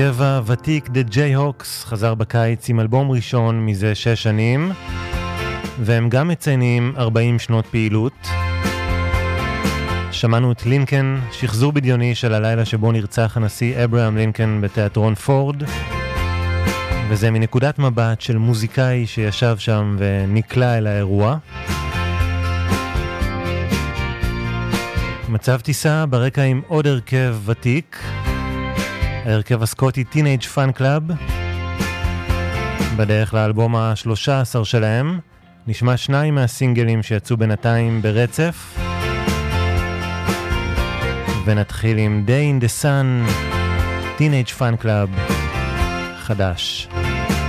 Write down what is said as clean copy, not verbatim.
ההרכב ותיק The Jayhawks חזר בקיץ עם אלבום ראשון מזה 6 שנים, והם גם מציינים 40 שנות פעילות. שמענו את לינקן, שחזור בדיוני של הלילה שבו נרצח הנשיא אברהם לינקן בתיאטרון פורד, וזה מנקודת מבט של מוזיקאי שישב שם ונקלע אל האירוע. מצב טיסה ברקע עם עוד הרכב ותיק, ההרכב הסקוטי Teenage Fan Club, בדרך לאלבום ה-13 שלהם. נשמע 2 מהסינגלים שיצאו בינתיים ברצף, ונתחיל עם Day in the Sun, Teenage Fan Club חדש.